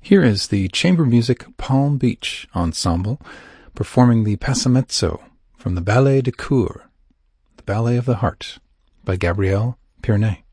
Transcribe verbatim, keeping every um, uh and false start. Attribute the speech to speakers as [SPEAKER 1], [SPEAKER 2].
[SPEAKER 1] Here is the chamber music Palm Beach Ensemble performing the Passamezzo from the Ballet de Cour, the Ballet of the Heart, by Gabrielle Pierney.